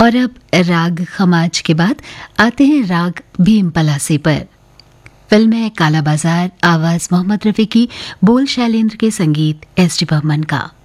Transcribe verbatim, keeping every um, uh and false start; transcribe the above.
और अब राग खमाज के बाद आते हैं राग भीम पलासी पर। फिल्म है काला बाजार, आवाज मोहम्मद रफी की, बोल शैलेंद्र के, संगीत एस डी बर्मन का।